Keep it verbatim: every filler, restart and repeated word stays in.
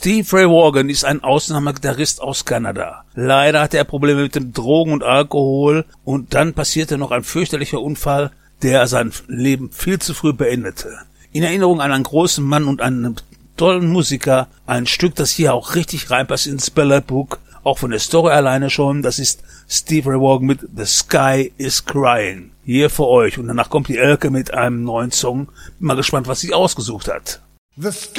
Steve Ray Vaughan ist ein Ausnahmegitarrist aus Kanada. Leider hatte er Probleme mit dem Drogen und Alkohol und dann passierte noch ein fürchterlicher Unfall, der sein Leben viel zu früh beendete. In Erinnerung an einen großen Mann und einen tollen Musiker, ein Stück, das hier auch richtig reinpasst ins Ballad Book, auch von der Story alleine schon, das ist Steve Ray Vaughan mit The Sky is Crying. Hier für euch und danach kommt die Elke mit einem neuen Song. Bin mal gespannt, was sie ausgesucht hat. The